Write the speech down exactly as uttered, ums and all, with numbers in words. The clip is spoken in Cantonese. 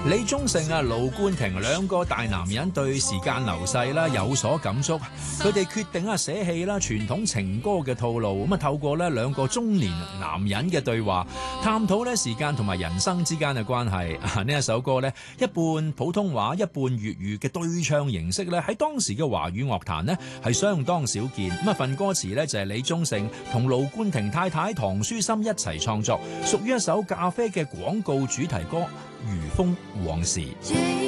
李宗盛啊、盧冠廷兩個大男人對時間流逝啦有所感觸，佢哋決定啊捨棄啦傳統情歌嘅套路，咁啊透過咧兩個中年男人嘅對話，探討咧時間同埋人生之間嘅關係。啊呢一首歌咧一半普通話一半粵語嘅對唱形式咧喺當時嘅華語樂壇咧係相當少見。咁啊份歌詞咧就係李宗盛同盧冠廷太太唐書琛一齊創作，屬於一首咖啡嘅廣告主題歌《如風往事》。